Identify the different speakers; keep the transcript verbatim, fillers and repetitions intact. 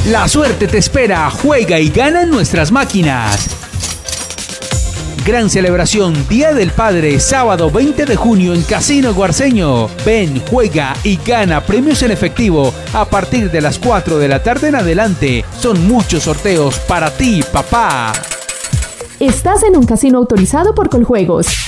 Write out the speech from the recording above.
Speaker 1: La suerte te espera, juega y gana en nuestras máquinas. Gran celebración, Día del Padre, sábado veinte de junio en Casino Guarceño. Ven, juega y gana premios en efectivo a partir de las cuatro de la tarde en adelante. Son muchos sorteos para ti, papá.
Speaker 2: Estás en un casino autorizado por Coljuegos.